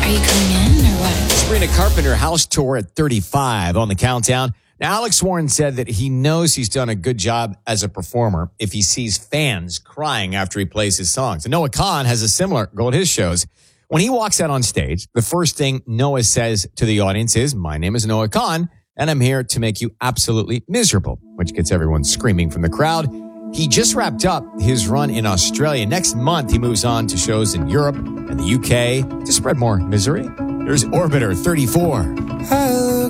Are you coming in or what? Sabrina Carpenter house tour at 35 on the countdown. Now, Alex Warren said that he knows he's done a good job as a performer if he sees fans crying after he plays his songs. And Noah Kahan has a similar goal at his shows. When he walks out on stage, the first thing Noah says to the audience is, "My name is Noah Kahan, and I'm here to make you absolutely miserable," which gets everyone screaming from the crowd. He just wrapped up his run in Australia. Next month, he moves on to shows in Europe and the UK to spread more misery. There's Orbiter 34.